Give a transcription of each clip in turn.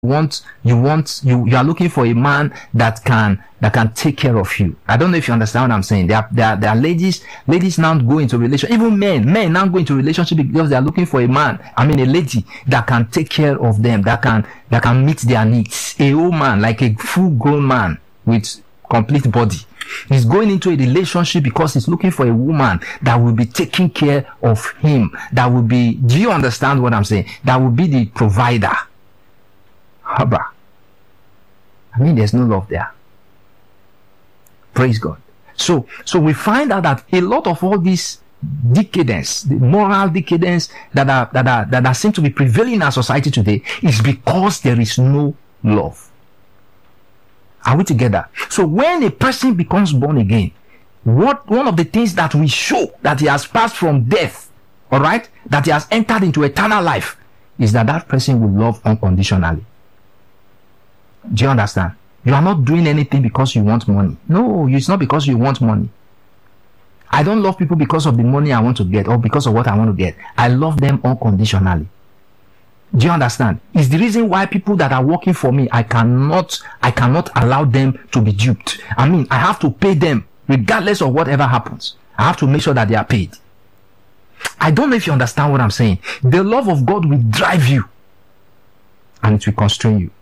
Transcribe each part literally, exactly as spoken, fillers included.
want you want you you are looking for a man that can that can take care of you. I don't know if you understand what I'm saying. There are there are, there are ladies ladies now go into relationship, even men men now go into relationship because they are looking for a man, I mean a lady that can take care of them, that can that can meet their needs. A old man, like a full grown man with complete body, he's going into a relationship because he's looking for a woman that will be taking care of him, that will be, do you understand what I'm saying, that will be the provider. Haba. I mean, there's no love there. Praise God. So, so we find out that a lot of all these decadence, the moral decadence that are that are that are seem to be prevailing in our society today is because there is no love. Are we together? So when a person becomes born again, what one of the things that we show that he has passed from death, all right, that he has entered into eternal life, is that that person will love unconditionally. Do you understand? You are not doing anything because you want money. No, it's not because you want money. I don't love people because of the money I want to get or because of what I want to get. I love them unconditionally. Do you understand? It's the reason why people that are working for me, I cannot, I cannot allow them to be duped. I mean, I have to pay them regardless of whatever happens. I have to make sure that they are paid. I don't know if you understand what I'm saying. The love of God will drive you and it will constrain you.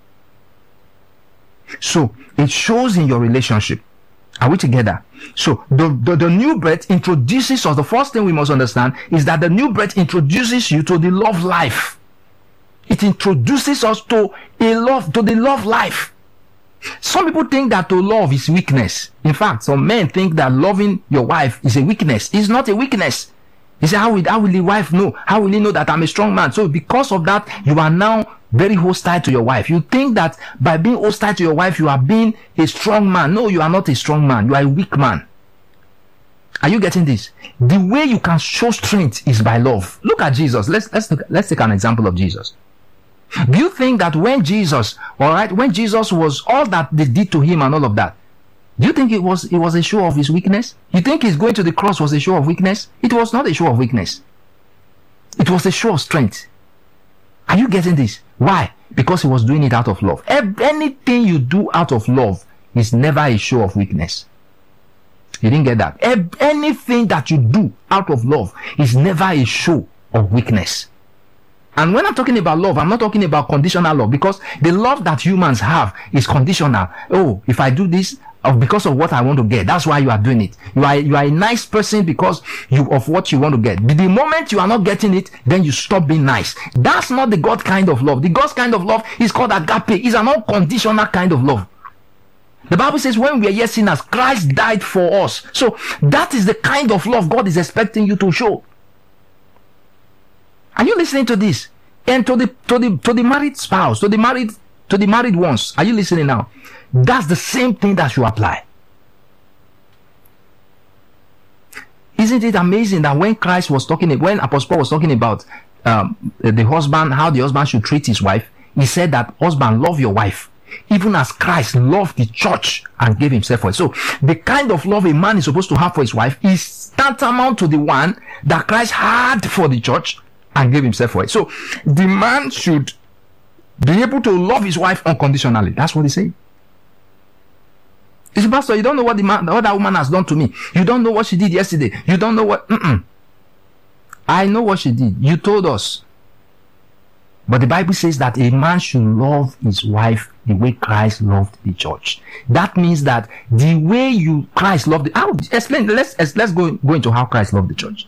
So it shows in your relationship. Are we together? So the, the, the new birth introduces us. The first thing we must understand is that the new birth introduces you to the love life. It introduces us to a love, to the love life. Some people think that to love is weakness. In fact, some men think that loving your wife is a weakness. It's not a weakness. He said, how will, how will the wife know? How will he know that I'm a strong man? So because of that, you are now very hostile to your wife. You think that by being hostile to your wife, you are being a strong man. No, you are not a strong man. You are a weak man. Are you getting this? The way you can show strength is by love. Look at Jesus. Let's let's look, let's take an example of Jesus. Do you think that when Jesus, all right, when Jesus was all that they did to him and all of that, do you think it was it was a show of his weakness? You think his going to the cross was a show of weakness? It was not a show of weakness. It was a show of strength. Are you getting this? Why? Because he was doing it out of love. Anything you do out of love is never a show of weakness. You didn't get that? Anything that you do out of love is never a show of weakness. And when I'm talking about love, I'm not talking about conditional love, because the love that humans have is conditional. Oh, if I do this, of because of what I want to get, that's why you are doing it. You are you are a nice person because you of what you want to get. But the moment you are not getting it, then you stop being nice. That's not the God kind of love. The God's kind of love is called agape. It's an unconditional kind of love. The Bible says when we are yet sinners, Christ died for us. So that is the kind of love God is expecting you to show. Are you listening to this? And to the to the to the married spouse, to the married to the married ones, are you listening now? That's the same thing that you apply. Isn't it amazing that when Christ was talking, when Apostle Paul was talking about um, the husband, how the husband should treat his wife, he said that husband, love your wife, even as Christ loved the church and gave himself for it. So the kind of love a man is supposed to have for his wife is tantamount to the one that Christ had for the church and gave himself for it. So the man should be able to love his wife unconditionally. That's what he said. He said, Pastor, you don't know what the man, what that woman has done to me. You don't know what she did yesterday. You don't know what. Mm-mm. I know what she did. You told us. But the Bible says that a man should love his wife the way Christ loved the church. That means that the way you Christ loved the. I'll explain. Let's let's go go into how Christ loved the church.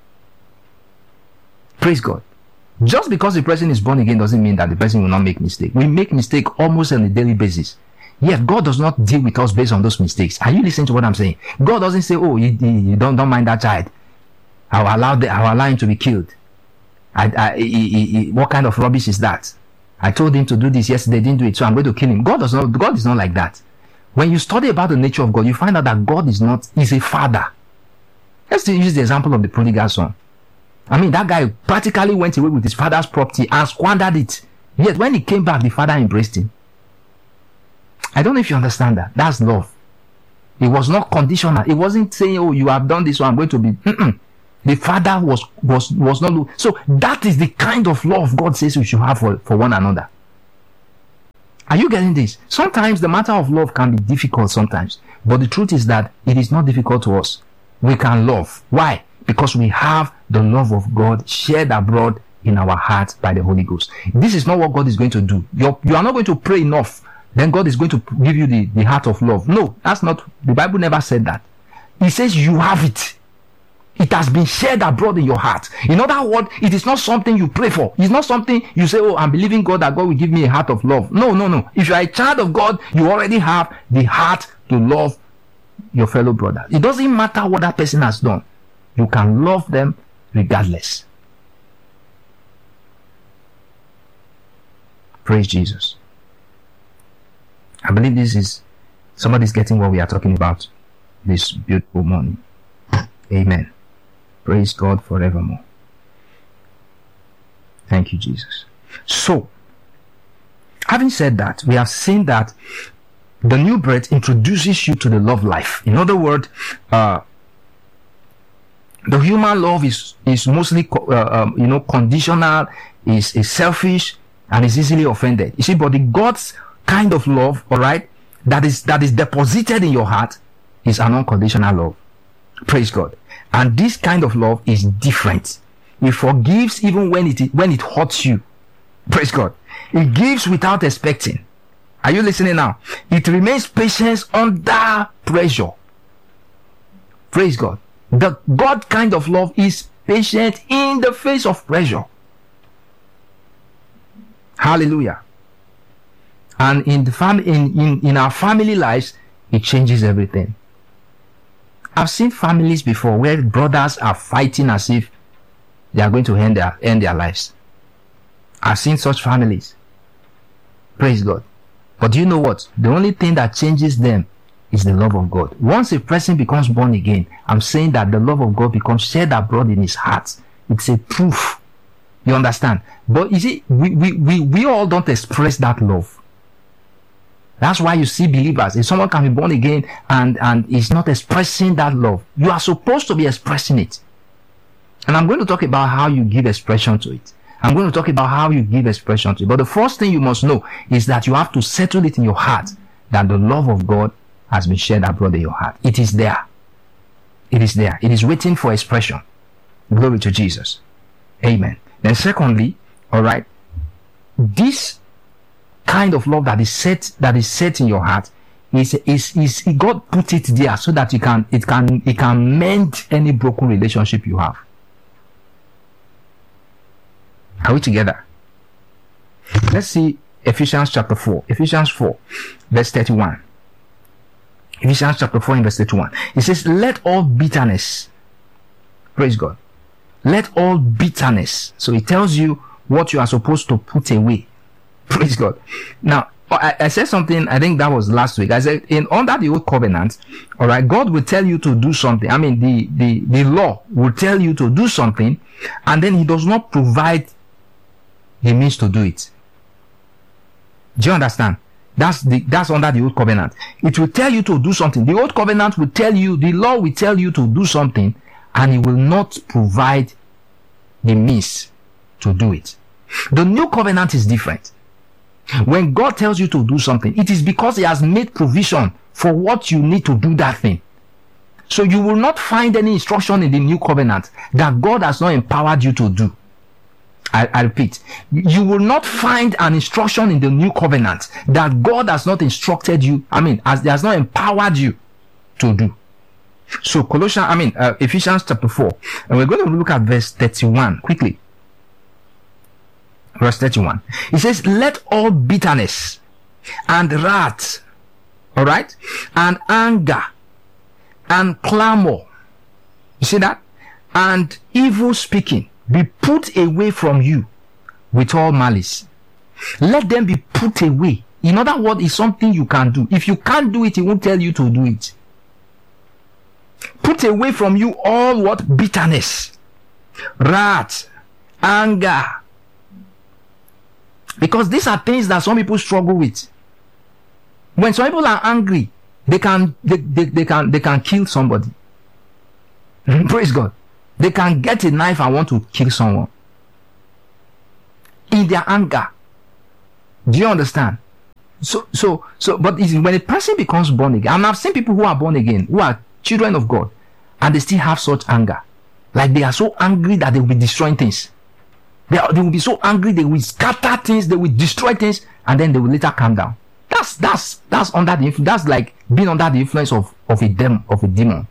Praise God. Just because the person is born again doesn't mean that the person will not make mistakes. We make mistakes almost on a daily basis. Yet God does not deal with us based on those mistakes. Are you listening to what I'm saying? God doesn't say, "Oh, you, you don't don't mind that child. I'll allow the, I'll allow him to be killed." I, I, he, he, he, what kind of rubbish is that? I told him to do this yesterday, didn't do it, so I'm going to kill him. God does not. God is not like that. When you study about the nature of God, you find out that God is not. He's a father. Let's use the example of the prodigal son. I mean, that guy practically went away with his father's property and squandered it. Yet when he came back, the father embraced him. I don't know if you understand that. That's love. It was not conditional. It wasn't saying, "Oh, you have done this, so I'm going to be." Mm-mm. The father was was was not. So that is the kind of love God says we should have for, for one another. Are you getting this? Sometimes the matter of love can be difficult sometimes, but the truth is that it is not difficult to us. We can love. Why? Because we have the love of God shared abroad in our hearts by the Holy Ghost. This is not what God is going to do. You're, you are not going to pray enough, then God is going to give you the, the heart of love. No, that's not, the Bible never said that. He says you have it. It has been shared abroad in your heart. In other words, it is not something you pray for. It's not something you say, oh, I'm believing God that God will give me a heart of love. No, no, no. If you are a child of God, you already have the heart to love your fellow brother. It doesn't matter what that person has done. You can love them regardless. Praise Jesus. I believe this is, somebody's getting what we are talking about this beautiful morning. Amen. Praise God forevermore. Thank you, Jesus. So, having said that, we have seen that the new birth introduces you to the love life. In other words, uh, the human love is is mostly uh, um, you know conditional, is is selfish, and is easily offended. You see, but the God's kind of love, all right, that is that is deposited in your heart is an unconditional love. Praise God. And this kind of love is different. It forgives even when it when it hurts you. Praise God. It gives without expecting. Are you listening now? It remains patient under pressure. Praise God. The God kind of love is patient in the face of pressure. Hallelujah. And in the family, in, in, in our family lives, it changes everything. I've seen families before where brothers are fighting as if they are going to end their, end their lives. I've seen such families. Praise God. But do you know what? The only thing that changes them is the love of God. Once a person becomes born again, I'm saying that the love of God becomes shed abroad in his heart. It's a proof. You understand? But you see, we, we, we, we all don't express that love. That's why you see believers, if someone can be born again and, and is not expressing that love, you are supposed to be expressing it. And I'm going to talk about how you give expression to it. I'm going to talk about how you give expression to it. But the first thing you must know is that you have to settle it in your heart that the love of God has been shed abroad in your heart. It is there. It is there. It is waiting for expression. Glory to Jesus. Amen. Then secondly, all right, this kind of love that is set that is set in your heart is is is God put it there so that you can it can it can mend any broken relationship you have. Are we together? Let's see Ephesians chapter four. Ephesians four, verse thirty-one. Ephesians chapter four and verse thirty-one. It says, let all bitterness, praise God, let all bitterness. So it tells you what you are supposed to put away. Praise God. Now, I, I said something, I think that was last week. I said, in under the old covenant, all right, God will tell you to do something. I mean, the, the, the law will tell you to do something, and then he does not provide the means to do it. Do you understand? That's the that's under the old covenant. It will tell you to do something. The old covenant will tell you, the law will tell you to do something, and it will not provide the means to do it. The new covenant is different. When God tells you to do something, it is because he has made provision for what you need to do that thing. So you will not find any instruction in the new covenant that God has not empowered you to do. I, I repeat, you will not find an instruction in the new covenant that God has not instructed you, I mean, as has not empowered you to do. So Colossians, I mean, uh, Ephesians chapter four, and we're going to look at verse thirty-one quickly. Verse thirty-one. It says, let all bitterness and wrath, all right, and anger and clamor, you see that, and evil speaking be put away from you with all malice. Let them be put away. In other words, it's something you can do. If you can't do it, he won't tell you to do it. Put away from you all what? Bitterness, wrath, anger. Because these are things that some people struggle with. When some people are angry, they can they, they, they can they can kill somebody. Praise God. They can get a knife and want to kill someone in their anger. Do you understand? So, so, so, but it's when a person becomes born again, and I've seen people who are born again, who are children of God, and they still have such anger. Like they are so angry that they will be destroying things. They, are, they will be so angry, they will scatter things, they will destroy things, and then they will later calm down. That's that's that's under the influence. That's like being under the influence of of a demon of a demon.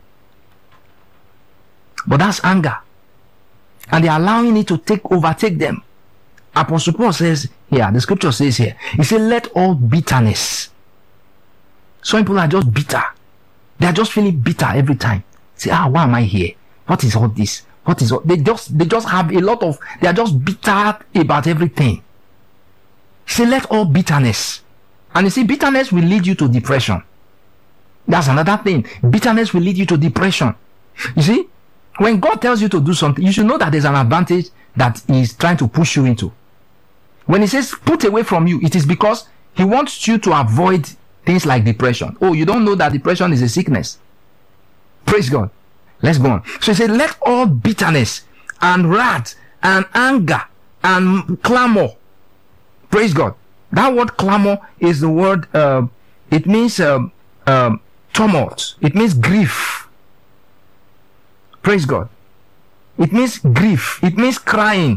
But that's anger, and they're allowing it to take overtake them. Apostle Paul says here, the scripture says here, he said, "Let all bitterness." Some people are just bitter. They are just feeling bitter every time. Say, ah, why am I here? What is all this? What is all? They just they just have a lot of. They are just bitter about everything. Say, let all bitterness. And you see, bitterness will lead you to depression. That's another thing. Bitterness will lead you to depression. You see, when God tells you to do something, you should know that there's an advantage that He's trying to push you into. When He says put away from you, it is because He wants you to avoid things like depression. Oh, you don't know that depression is a sickness. Praise God. Let's go on. So He said, let all bitterness and wrath and anger and clamor. Praise God. That word clamor is the word, uh, it means uh, uh, tumult. It means grief. Praise God. It means grief. It means crying.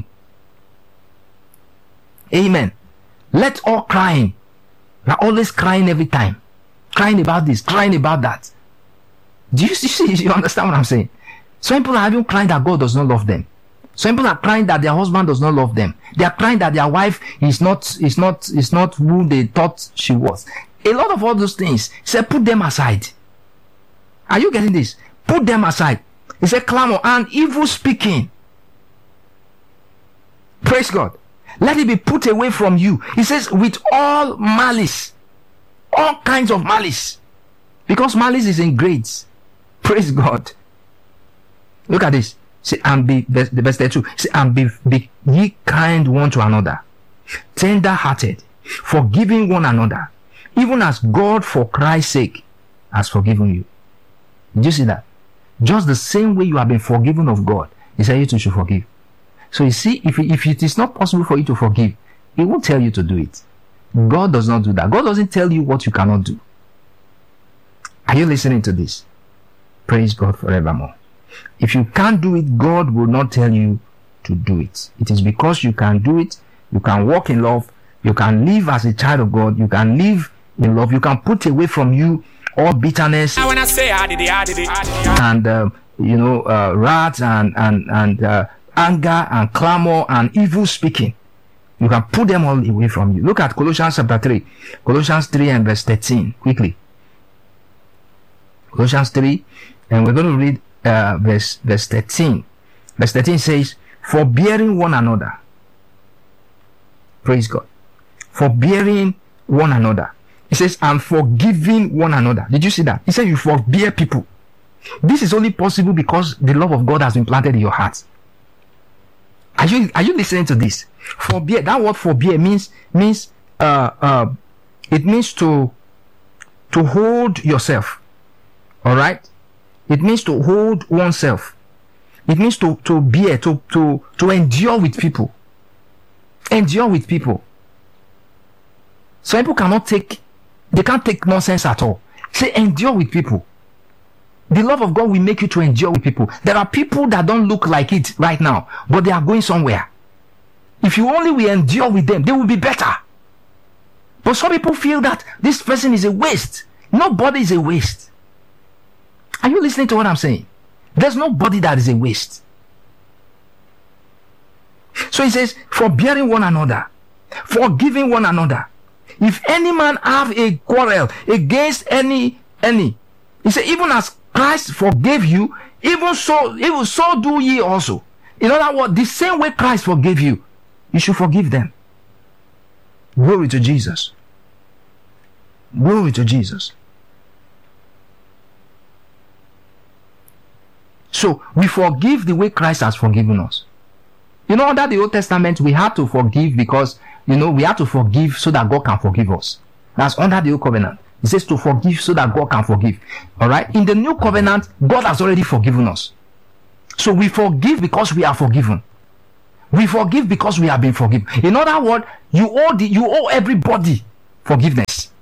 Amen. Let all crying. Now always crying every time. Crying about this, crying about that. Do you see? You understand what I'm saying? Some people are even crying that God does not love them. Some people are crying that their husband does not love them. They are crying that their wife is not is not is not who they thought she was. A lot of all those things. He said, put them aside. Are you getting this? Put them aside. He said, clamor and evil speaking. Praise God. Let it be put away from you. He says, with all malice, all kinds of malice, because malice is in grades. Praise God. Look at this. Say, and be the verse thirty-two. Say, and be, be ye kind one to another, tender hearted, forgiving one another, even as God for Christ's sake has forgiven you. Did you see that? Just the same way you have been forgiven of God, He said you too should forgive. So you see, if, if it is not possible for you to forgive, He won't tell you to do it. God does not do that. God doesn't tell you what you cannot do. Are you listening to this? Praise God forevermore. If you can't do it, God will not tell you to do it. It is because you can do it, you can walk in love, you can live as a child of God, you can live in love, you can put away from you all bitterness I wanna say, I did it, I did it, I did it. and uh, you know uh, wrath and and and uh, anger and clamor and evil speaking. You can put them all away from you. Look at Colossians chapter three, Colossians three and verse thirteen quickly. Colossians three, and we're going to read uh, verse verse thirteen. Verse thirteen says, forbearing one another. Praise God. Forbearing one another. It says, and forgiving one another. Did you see that? He said you forbear people. This is only possible because the love of God has been planted in your heart. Are you are you listening to this? Forbear. That word forbear means means uh uh it means to to hold yourself. All right? It means to hold oneself. It means to to bear, to to to endure with people. Endure with people. Some people cannot take, they can't take nonsense at all. Say endure with people. The love of God will make you to endure with people. There are people that don't look like it right now, but they are going somewhere. If you only will endure with them, they will be better. But some people feel that this person is a waste. Nobody is a waste. Are you listening to what I'm saying? There's nobody that is a waste. So he says, forbearing one another, forgiving one another. If any man have a quarrel against any, any, he said, even as Christ forgave you, even so, even so do ye also. In other words, the same way Christ forgave you, you should forgive them. Glory to Jesus. Glory to Jesus. So we forgive the way Christ has forgiven us. You know, under the Old Testament, we had to forgive because, you know, we had to forgive so that God can forgive us. That's under the Old Covenant. It says to forgive so that God can forgive. All right. In the New Covenant, God has already forgiven us. So we forgive because we are forgiven. We forgive because we have been forgiven. In other words, you owe the, you owe everybody forgiveness.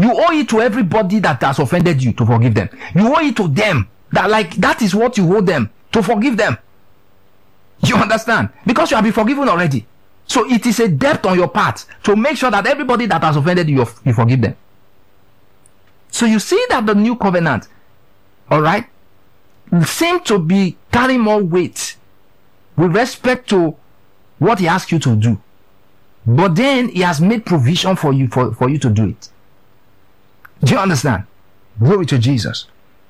You owe it to everybody that has offended you to forgive them. You owe it to them. That like that is what you owe them, to forgive them. You understand? Because you have been forgiven already. So it is a debt on your part to make sure that everybody that has offended you, you forgive them. So you see that the new covenant, all right, seems to be carrying more weight with respect to what he asks you to do. But then he has made provision for you for, for you to do it. Do you understand? Glory to Jesus.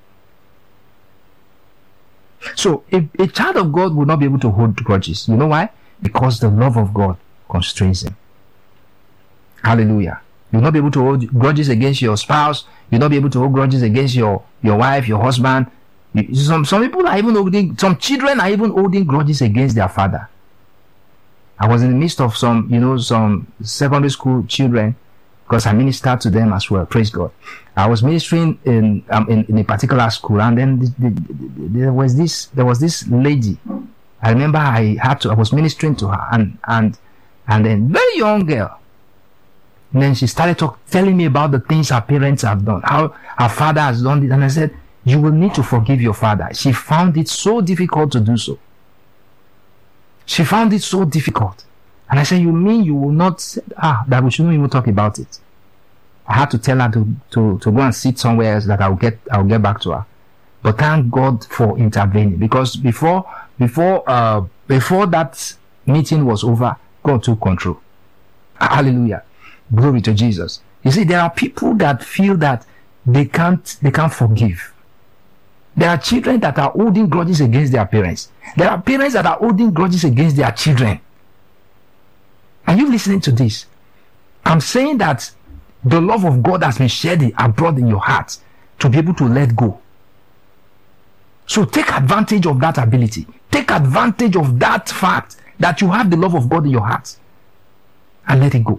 So a, a child of God will not be able to hold grudges. You know why? Because the love of God constrains him. Hallelujah. You'll not be able to hold grudges against your spouse. You'll not be able to hold grudges against your, your wife, your husband. You, some, some people are even holding, some children are even holding grudges against their father. I was in the midst of some, you know, some secondary school children, because I ministered to them as well. Praise God. I was ministering in um, in, in a particular school, and then the, the, the, there was this there was this lady. I remember I had to I was ministering to her, and and and then very young girl. And then she started talk, telling me about the things her parents have done, how her father has done it, and I said, "You will need to forgive your father." She found it so difficult to do so. She found it so difficult. And I said, "You mean you will not say, ah, that we shouldn't even talk about it?" I had to tell her to, to, to go and sit somewhere else, that I'll get I'll get back to her. But thank God for intervening, because before before uh before that meeting was over, God took control. Hallelujah. Glory to Jesus. You see, there are people that feel that they can't they can't forgive. There are children that are holding grudges against their parents. There are parents that are holding grudges against their children. Are you listening to this? I'm saying that the love of God has been shed abroad in your heart to be able to let go. So take advantage of that ability. Take advantage of that fact that you have the love of God in your heart, and let it go.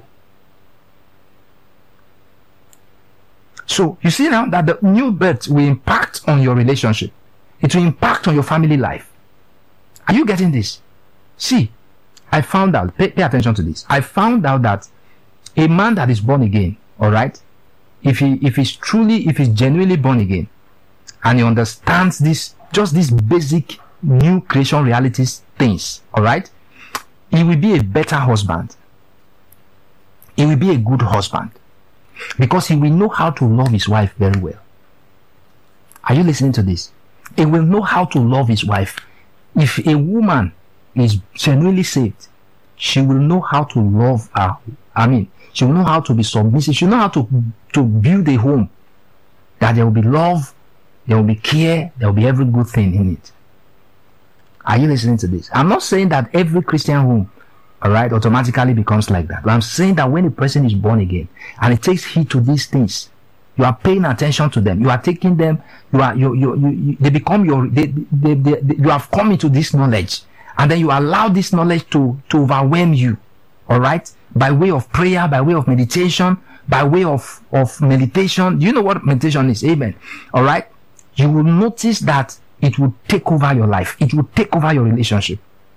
So you see now that the new birth will impact on your relationship. It will impact on your family life. Are you getting this? See, I found out, pay, pay attention to this. I found out that a man that is born again, all right, if he if he's truly, if he's genuinely born again, and he understands this, just these basic new creation realities things, all right, he will be a better husband. He will be a good husband, because he will know how to love his wife very well. Are you listening to this? He will know how to love his wife. If a woman is genuinely saved, she will know how to love her. I mean, she will know how to be submissive. She will know how to, to build a home, that there will be love, there will be care, there will be every good thing in it. Are you listening to this? I'm not saying that every Christian home, all right, automatically becomes like that. But I'm saying that when a person is born again and it takes heed to these things, you are paying attention to them. You are taking them. You are you you, you, you they become your. They, they, they, they, you have come into this knowledge, and then you allow this knowledge to to overwhelm you. All right, by way of prayer, by way of meditation, by way of of meditation. Do you know what meditation is? Amen. All right, you will notice that it will take over your life. It will take over your relationship.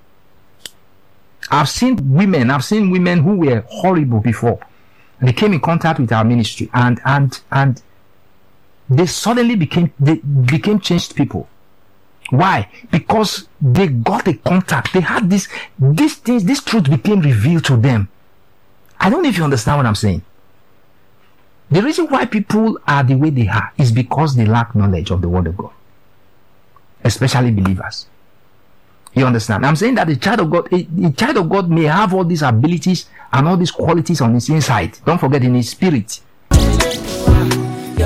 I've seen women, I've seen women who were horrible before. They came in contact with our ministry, and and and they suddenly became they became changed people. Why? Because they got a contact. They had this these things, this truth became revealed to them. I don't know if you understand what I'm saying. The reason why people are the way they are is because they lack knowledge of the word of God, especially believers. You understand? I'm saying that the child of God, a, a child of God may have all these abilities and all these qualities on his inside. Don't forget, in his spirit. And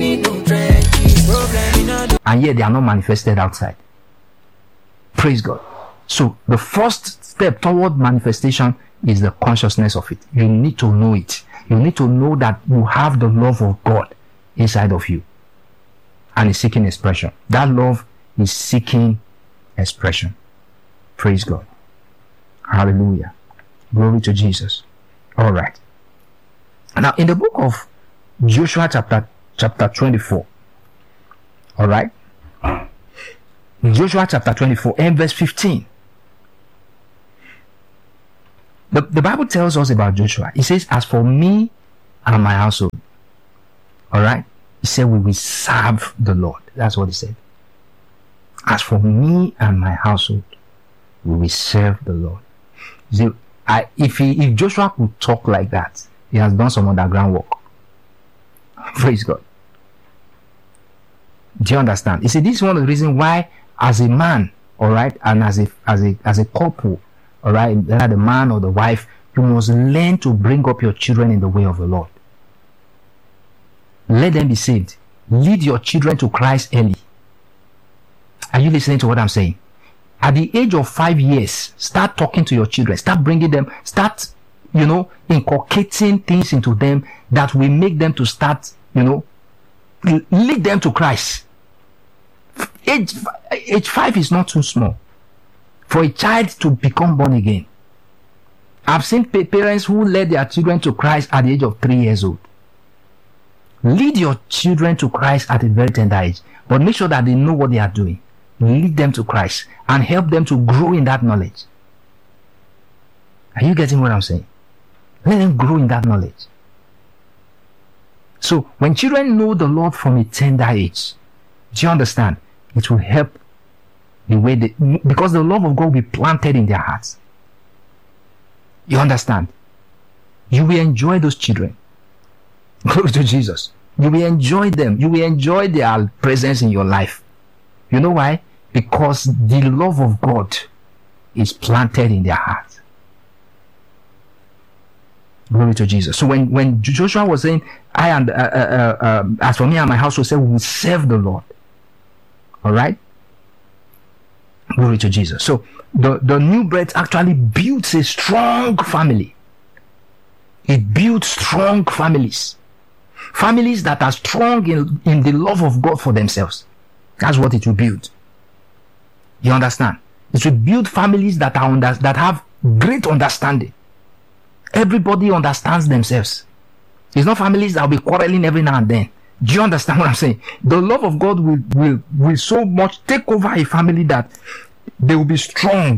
yet they are not manifested outside. Praise God. So the first step toward manifestation is the consciousness of it. You need to know it. You need to know that you have the love of God inside of you, and it's seeking expression. That love is seeking expression. Praise God. Hallelujah. Glory to Jesus. All right. Now, in the book of Joshua chapter chapter twenty-four, all right, Joshua chapter twenty-four and verse fifteen, the, the Bible tells us about Joshua. It says, "As for me and my household, All right. He said, we will serve the Lord. That's what he said. As for me and my household, we will serve the Lord. You see, I, if he, if Joshua could talk like that, he has done some underground work. Praise God. Do you understand? You see, this is one of the reasons why, as a man, all right, and as a as a as a couple, all right, whether the man or the wife, you must learn to bring up your children in the way of the Lord. Let them be saved. Lead your children to Christ early. Are you listening to what I'm saying? At the age of five years, start talking to your children. Start bringing them. Start, you know, inculcating things into them that will make them to start, you know, lead them to Christ. Age, age five is not too small for a child to become born again. I've seen parents who led their children to Christ at the age of three years old. Lead your children to Christ at a very tender age, but make sure that they know what they are doing. Lead them to Christ and help them to grow in that knowledge. Are you getting what I'm saying? Let them grow in that knowledge. So when children know the Lord from a tender age, do you understand? It will help the way they, because the love of God will be planted in their hearts. You understand? You will enjoy those children. Glory to Jesus. You will enjoy them. You will enjoy their presence in your life. You know why? Because the love of God is planted in their heart. Glory to Jesus. So when, when Joshua was saying, I and uh, uh, uh, as for me and my house will say, we will serve the Lord. All right? Glory to Jesus. So the, the new birth actually builds a strong family. It builds strong families. Families that are strong in, in the love of God for themselves. That's what it will build. You understand? It will build families that are under, that have great understanding. Everybody understands themselves. It's not families that will be quarreling every now and then. Do you understand what I'm saying? The love of God will, will, will so much take over a family that they will be strong.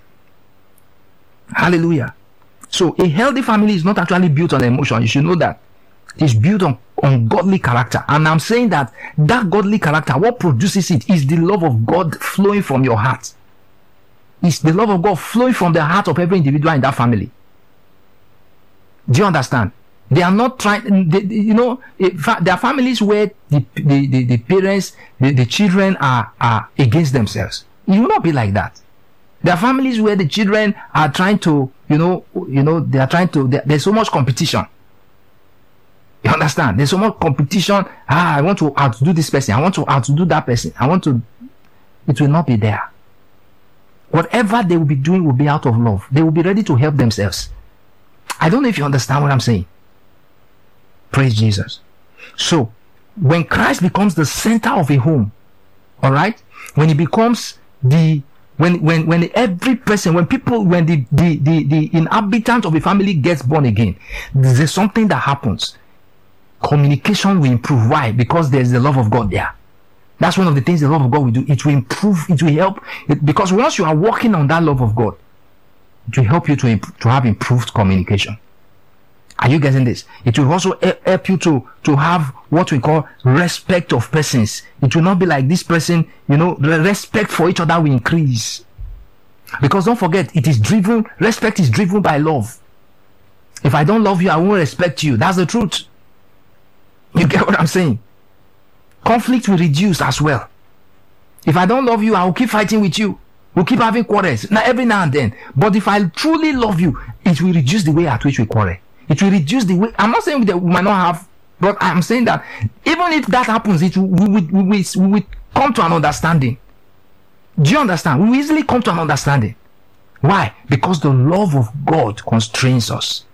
Hallelujah. So a healthy family is not actually built on emotion. You should know that. It's built on, on godly character. And I'm saying that that godly character, what produces it is the love of God flowing from your heart. It's the love of God flowing from the heart of every individual in that family. Do you understand? They are not trying, they, you know, there are families where the, the, the, the parents, the, the children are, are against themselves. It will not be like that. There are families where the children are trying to, you know, you know, they are trying to, there's so much competition. You understand? There's so much competition. Ah, I want to outdo this person. I want to outdo that person. I want to, it will not be there. Whatever they will be doing will be out of love. They will be ready to help themselves. I don't know if you understand what I'm saying. Praise Jesus. So, when Christ becomes the center of a home, all right, when he becomes the, when when when every person, when people, when the the the, the inhabitant of a family gets born again, there's something that happens. Communication will improve. Why? Because there's the love of God there. That's one of the things the love of God will do. It will improve. It will help. It, because once you are working on that love of God, it will help you to imp- to have improved communication. Are you getting this? It will also help you to, to have what we call respect of persons. It will not be like this person, you know, the respect for each other will increase. Because don't forget, it is driven, respect is driven by love. If I don't love you, I won't respect you. That's the truth. You get what I'm saying? Conflict will reduce as well. If I don't love you, I will keep fighting with you. We'll keep having quarrels now every now and then. But if I truly love you, it will reduce the way at which we quarrel. It will reduce the way. I'm not saying that we might not have, but I'm saying that even if that happens, it will, we will we, we, we will come to an understanding. Do you understand? We will easily come to an understanding. Why? Because the love of God constrains us.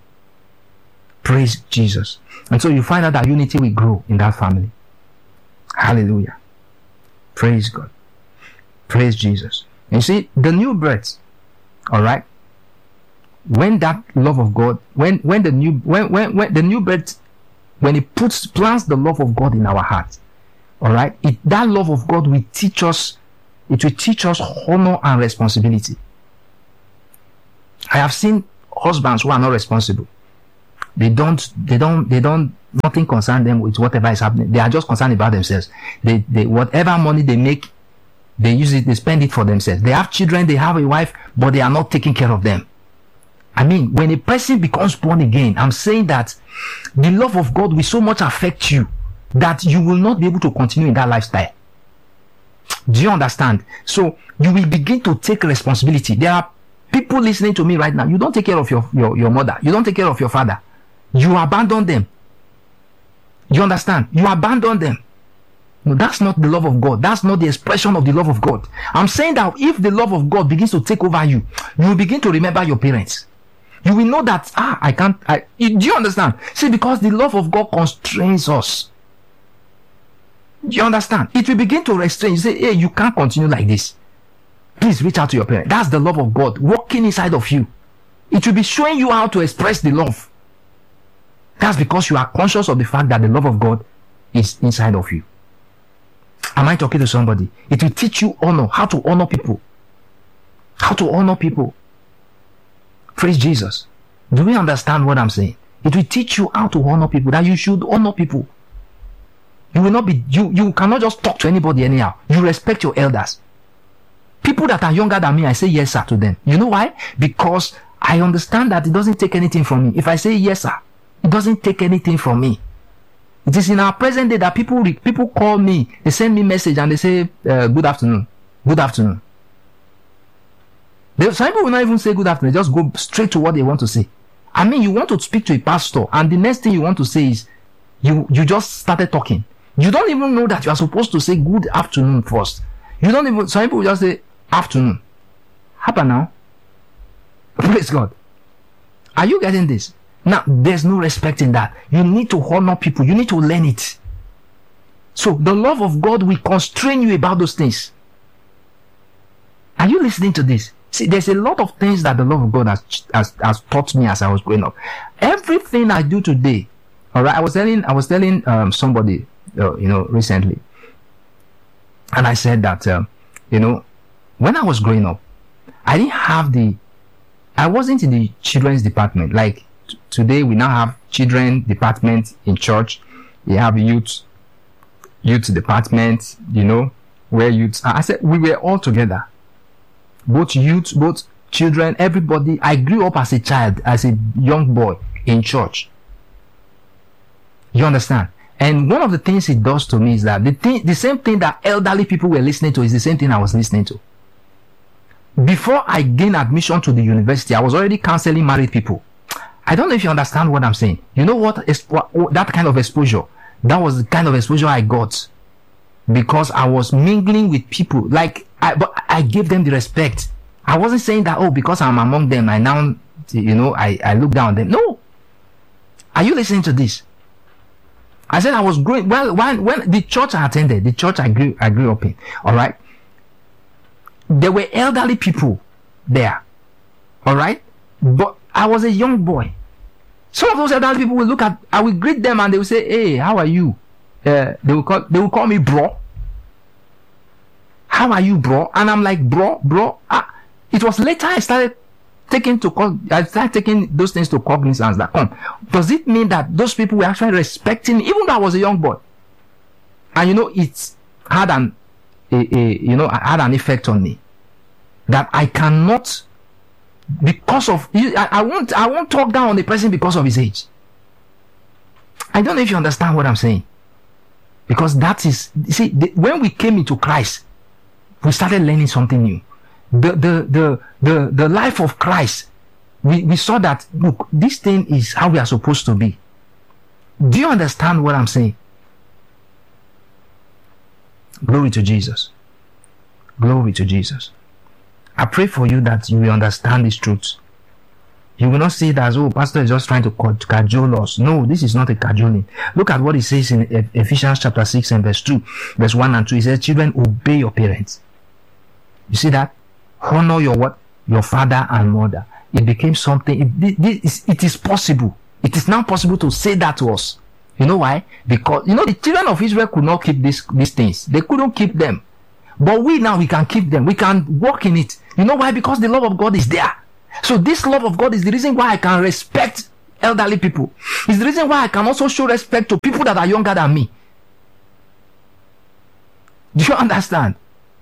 Praise Jesus. And so you find out that unity will grow in that family. Hallelujah. Praise God. Praise Jesus. You see, the new birth, all right, when that love of God, when when the new when when, when the new birth, when it puts plants the love of God in our heart, all right, it, that love of God will teach us, it will teach us honor and responsibility. I have seen husbands who are not responsible. They don't, they don't, they don't, Nothing concerns them with whatever is happening. They are just concerned about themselves. They, they, whatever money they make, they use it, they spend it for themselves. They have children, they have a wife, but they are not taking care of them. I mean, when a person becomes born again, I'm saying that the love of God will so much affect you that you will not be able to continue in that lifestyle. Do you understand? So you will begin to take responsibility. There are people listening to me right now. You don't take care of your, your, your mother. You don't take care of your father. You abandon them. You understand? You abandon them. No, that's not the love of God. That's not the expression of the love of God. I'm saying that if the love of God begins to take over you, you will begin to remember your parents. You will know that, ah, I can't, I, you, do you understand? See, because the love of God constrains us. Do you understand? It will begin to restrain. You say, hey, you can't continue like this. Please reach out to your parents. That's the love of God working inside of you. It will be showing you how to express the love. That's because you are conscious of the fact that the love of God is inside of you. Am I talking to somebody? It will teach you honor, how to honor people. How to honor people. Praise Jesus. Do we understand what I'm saying? It will teach you how to honor people, that you should honor people. You will not be, you, you cannot just talk to anybody anyhow. You respect your elders. People that are younger than me, I say yes, sir, to them. You know why? Because I understand that it doesn't take anything from me. If I say yes, sir, it doesn't take anything from me. It is in our present day that people people call me, they send me message and they say, uh, good afternoon, good afternoon. They, some people will not even say good afternoon, they just go straight to what they want to say. I mean, you want to speak to a pastor and the next thing you want to say is, you, you just started talking. You don't even know that you are supposed to say good afternoon first. You don't even, some people will just say afternoon. Happen now. Praise God. Are you getting this? Now, there's no respect in that. You need to honor people. You need to learn it. So, the love of God will constrain you about those things. Are you listening to this? See, there's a lot of things that the love of God has, has, has taught me as I was growing up. Everything I do today, all right, I was telling, I was telling um, somebody, uh, you know, recently, and I said that, um, you know, when I was growing up, I didn't have the, I wasn't in the children's department. Like t- today, we now have children department in church. We have youth, youth department, you know, where youth. I said we were all together, both youth, both children, everybody. I grew up as a child, as a young boy in church. You understand? And one of the things it does to me is that the thing, the same thing that elderly people were listening to is the same thing I was listening to. Before I gained admission to the university, I was already counseling married people. I don't know if you understand what I'm saying. You know what? That kind of exposure, that was the kind of exposure I got because I was mingling with people. Like, I, but I gave them the respect. I wasn't saying that, oh, because I'm among them, I now, you know, I, I look down on them. No. Are you listening to this? I said I was growing. Well, when, when the church I attended, the church I grew, I grew up in, all right, there were elderly people there, all right, but I was a young boy. Some of those elderly people will look at, I will greet them and they will say, hey, how are you? Uh, they will call, they will call me bro. How are you, bro? And I'm like, bro, bro. Ah, it was later I started taking to, I started taking those things to cognizance that come. Does it mean that those people were actually respecting, even though I was a young boy? And you know, it's had an, a, a, you know, had an effect on me that I cannot, because of, I, I won't, I won't talk down on the person because of his age. I don't know if you understand what I'm saying. Because that is, you see, the, when we came into Christ, we started learning something new. The, the, the, the, the life of Christ, we, we saw that, look, this thing is how we are supposed to be. Do you understand what I'm saying? Glory to Jesus. Glory to Jesus. I pray for you that you will understand this truth. You will not say that, oh, pastor is just trying to cajole us. No, this is not a cajoling. Look at what it says in Ephesians chapter six and verse two, verse one and two. It says, children, obey your parents. You see that? Honor your what? Your father and mother. It became something. It, it, it is possible. It is now possible to say that to us. You know why? Because, you know, the children of Israel could not keep this, these things. They couldn't keep them. But we now, we can keep them. We can walk in it. You know why? Because the love of God is there. So this love of God is the reason why I can respect elderly people. It's the reason why I can also show respect to people that are younger than me. Do you understand?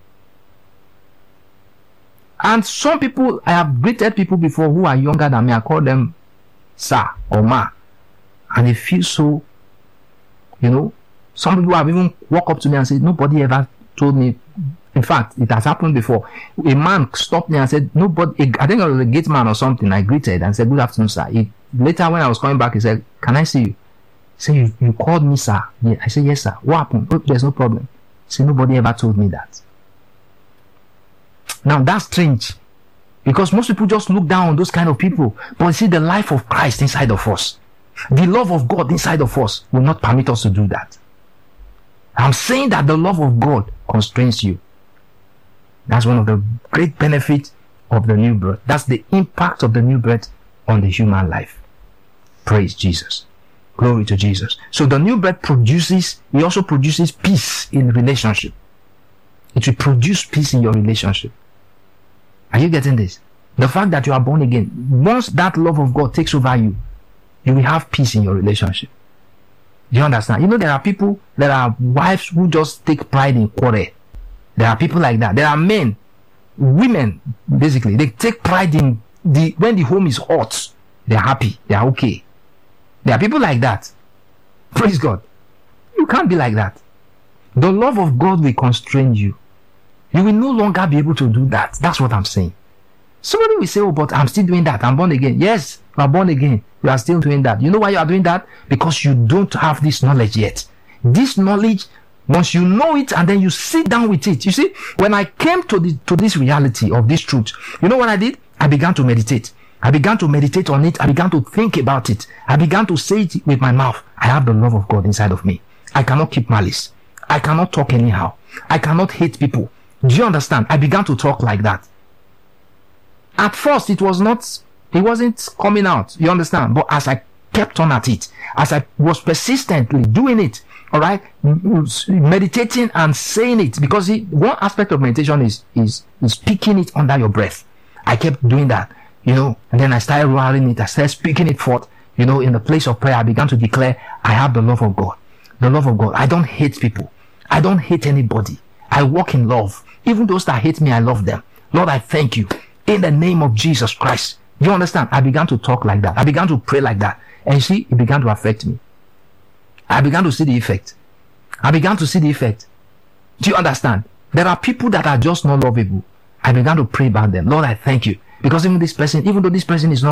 And some people, I have greeted people before who are younger than me. I call them sir or ma. And they feel so, you know, some people have even walked up to me and said, nobody ever told me. In fact, it has happened before. A man stopped me and said, nobody, I think it was a gate man or something. I greeted and said, good afternoon, sir. He, later, when I was coming back, he said, can I see you? He said, you, you called me, sir. Yeah. I said, yes, sir. What happened? Oh, there's no problem. He said, nobody ever told me that. Now, that's strange. Because most people just look down on those kind of people. But you see, the life of Christ inside of us, the love of God inside of us will not permit us to do that. I'm saying that the love of God constrains you. That's one of the great benefits of the new birth. That's the impact of the new birth on the human life. Praise Jesus. Glory to Jesus. So the new birth produces, it also produces peace in relationship. It will produce peace in your relationship. Are you getting this? The fact that you are born again, once that love of God takes over you, you will have peace in your relationship. Do you understand? You know, there are people, there are wives who just take pride in quarrel. There are people like that. There are men, women, basically, they take pride in the, when the home is hot, they're happy, they're okay. There are people like that. Praise God. You can't be like that. The love of God will constrain you. You will no longer be able to do that. That's what I'm saying. Somebody will say, oh, but I'm still doing that. I'm born again. Yes, you are born again. You are still doing that. You know why you are doing that? Because you don't have this knowledge yet. This knowledge, once you know it and then you sit down with it. You see, when I came to the to this reality of this truth, you know what I did? I began to meditate. I began to meditate on it. I began to think about it. I began to say it with my mouth. I have the love of God inside of me. I cannot keep malice. I cannot talk anyhow. I cannot hate people. Do you understand? I began to talk like that. At first, it was not, it wasn't coming out. You understand? But as I kept on at it, as I was persistently doing it, all right, meditating and saying it, because see, one aspect of meditation is, is, is speaking it under your breath. I kept doing that, you know, and then I started roaring it. I started speaking it forth, you know, in the place of prayer. I began to declare, I have the love of God. The love of God. I don't hate people. I don't hate anybody. I walk in love. Even those that hate me, I love them. Lord, I thank you. In the name of Jesus Christ. You understand? I began to talk like that. I began to pray like that. And you see, it began to affect me. I began to see the effect. I began to see the effect. Do you understand? There are people that are just not lovable. I began to pray about them. Lord, I thank you. Because even this person, even though this person is not...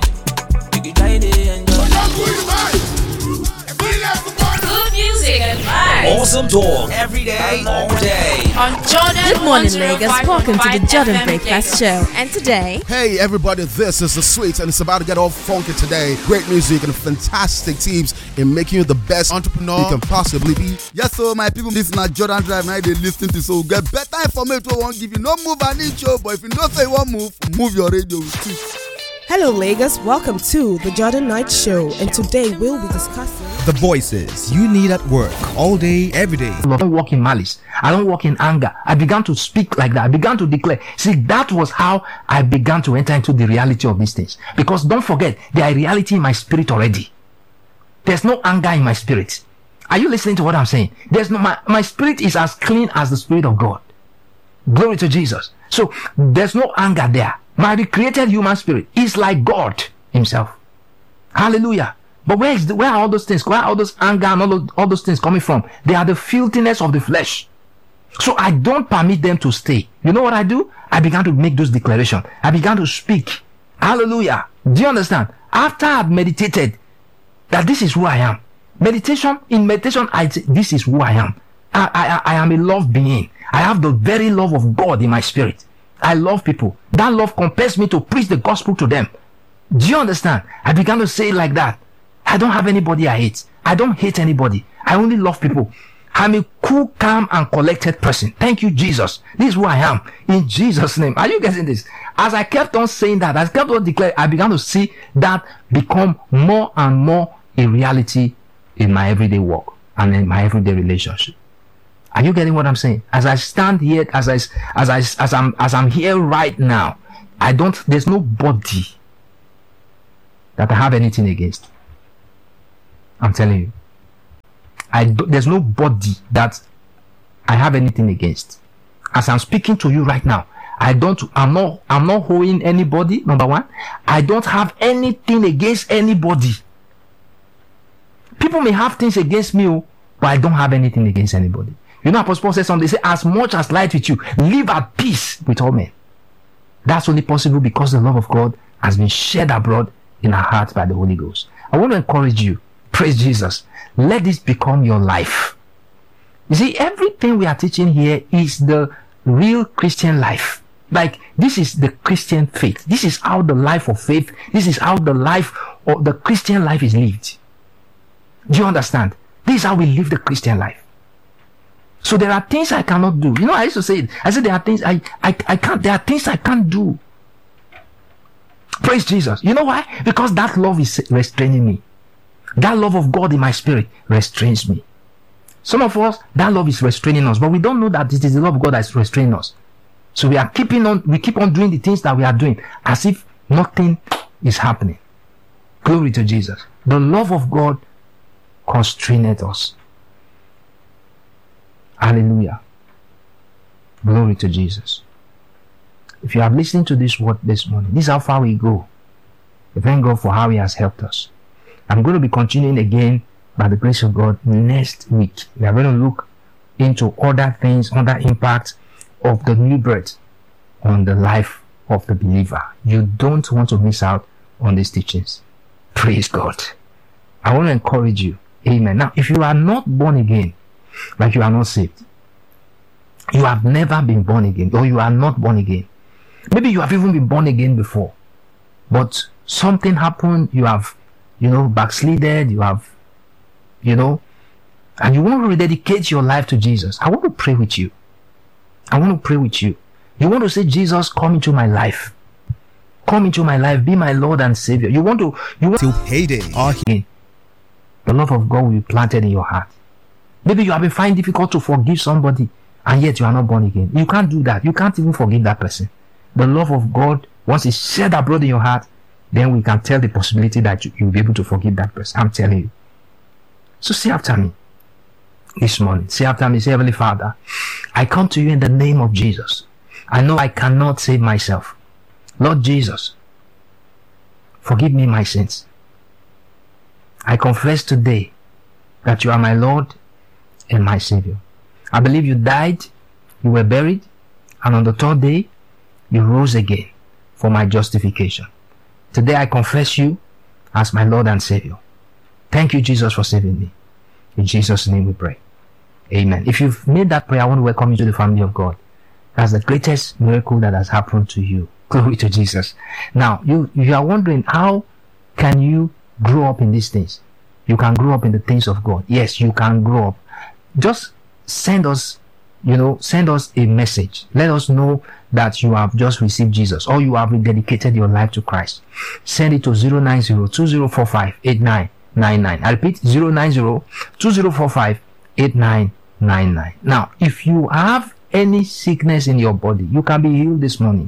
Awesome talk every day, all day. On Jordan. Good morning, Lagos. Welcome to the Jordan Breakfast Show. And today, hey everybody, this is the Sweets, and it's about to get all funky today. Great music and fantastic tips in making you the best entrepreneur you can possibly be. Yes, so my people, this is not Jordan Drive. Now they listen to so get better information. Won't give you no move an inch, but if you don't say one move, move your radio with. Hello Lagos, welcome to the Jordan Night Show, and today we'll be discussing the voices you need at work all day, every day. I don't walk in malice. I don't walk in anger. I began to speak like that. I began to declare. See, that was how I began to enter into the reality of these things. Because don't forget, there are reality in my spirit already. There's no anger in my spirit. Are you listening to what I'm saying? There's no my, my spirit is as clean as the Spirit of God. Glory to Jesus. So there's no anger there. My recreated human spirit is like God himself. Hallelujah. But where is the, where are all those things? Where are all those anger and all those, all those things coming from? They are the filthiness of the flesh. So I don't permit them to stay. You know what I do? I began to make those declarations. I began to speak. Hallelujah. Do you understand? After I've meditated that this is who I am. Meditation, in meditation, I say, this is who I am. I, I, I am a love being. I have the very love of God in my spirit. I love people. That love compels me to preach the gospel to them. Do you understand? I began to say it like that. I don't have anybody I hate. I don't hate anybody. I only love people. I'm a cool, calm, and collected person. Thank you, Jesus. This is who I am. In Jesus' name. Are you getting this? As I kept on saying that, as I kept on declaring, I began to see that become more and more a reality in my everyday work and in my everyday relationship. Are you getting what I'm saying? As I stand here, as I, as I, as I'm, as I'm here right now, I don't, there's nobody that I have anything against. I'm telling you. I do, there's nobody that I have anything against. As I'm speaking to you right now, I don't, I'm not, I'm not owing anybody, number one. I don't have anything against anybody. People may have things against me, but I don't have anything against anybody. You know, Apostle Paul says something, they say, as much as light with you, live at peace with all men. That's only possible because the love of God has been shed abroad in our hearts by the Holy Ghost. I want to encourage you, praise Jesus, let this become your life. You see, everything we are teaching here is the real Christian life. Like, this is the Christian faith. This is how the life of faith, this is how the life of the Christian life is lived. Do you understand? This is how we live the Christian life. So there are things I cannot do. You know, I used to say it. I said there are things I, I, I can't, there are things I can't do. Praise Jesus. You know why? Because that love is restraining me. That love of God in my spirit restrains me. Some of us, that love is restraining us, but we don't know that it is the love of God that is restraining us. So we are keeping on, we keep on doing the things that we are doing as if nothing is happening. Glory to Jesus. The love of God constrained us. Hallelujah. Glory to Jesus. If you have listened to this word this morning, this is how far we go. We thank God for how He has helped us. I'm going to be continuing again by the grace of God next week. We are going to look into other things, other impacts of the new birth on the life of the believer. You don't want to miss out on these teachings. Praise God. I want to encourage you. Amen. Now, if you are not born again, like you are not saved, you have never been born again, or you are not born again. Maybe you have even been born again before, but something happened, you have, you know, backslided, you have, you know, and you want to rededicate your life to Jesus. I want to pray with you. I want to pray with you. You want to say, Jesus, come into my life. Come into my life. Be my Lord and Savior. You want to, you want Till payday. Our again. The love of God will be planted in your heart. Maybe you have been finding it difficult to forgive somebody, and yet you are not born again. You can't do that. You can't even forgive that person. The love of God, once it's shed abroad in your heart, then we can tell the possibility that you will be able to forgive that person. I'm telling you. So say after me this morning. Say after me, say, Heavenly Father, I come to you in the name of Jesus. I know I cannot save myself. Lord Jesus, forgive me my sins. I confess today that you are my Lord and my Savior. I believe you died, you were buried, and on the third day, you rose again for my justification. Today I confess you as my Lord and Savior. Thank you, Jesus, for saving me. In Jesus' name we pray. Amen. If you've made that prayer, I want to welcome you to the family of God. That's the greatest miracle that has happened to you. Glory to Jesus. Now, you, you are wondering, how can you grow up in these things? You can grow up in the things of God. Yes, you can grow up. Just send us, you know, send us a message. Let us know that you have just received Jesus, or you have rededicated your life to Christ. Send it to zero nine zero two zero four five eight nine nine nine. I repeat, zero nine zero two zero four five eight nine nine nine. Now, if you have any sickness in your body, you can be healed this morning.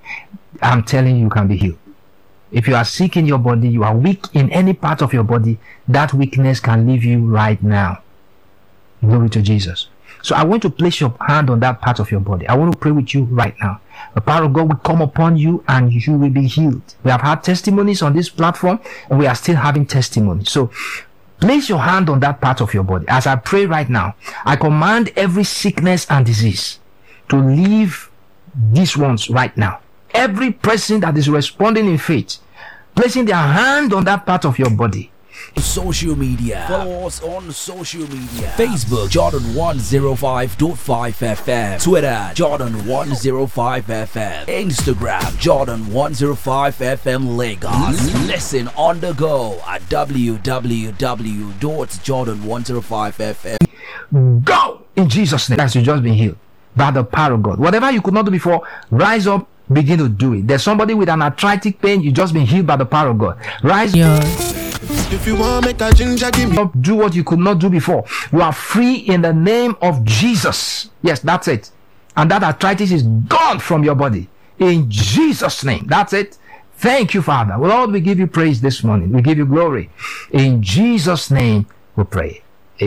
I'm telling you, you can be healed. If you are sick in your body, you are weak in any part of your body, that weakness can leave you right now. Glory to Jesus. So I want to place your hand on that part of your body. I want to pray with you right now. The power of God will come upon you and you will be healed. We have had testimonies on this platform and we are still having testimonies. So place your hand on that part of your body. As I pray right now, I command every sickness and disease to leave these ones right now. Every person that is responding in faith, placing their hand on that part of your body. Social media. Follow us on social media. Facebook, Jordan one oh five point five F M. Twitter, Jordan one oh five F M. Instagram, Jordan one oh five F M Lagos. Listen on the go at w w w dot jordan one oh five F M. Go! In Jesus' name. As you just been healed by the power of God. Whatever you could not do before, rise up, begin to do it. There's somebody with an arthritic pain, you just been healed by the power of God. Rise up. If you want make a ginger, give me. Do what you could not do before. You are free in the name of Jesus. Yes, that's it. And that arthritis is gone from your body. In Jesus' name. That's it. Thank you, Father. Lord, we give you praise this morning. We give you glory. In Jesus' name we pray.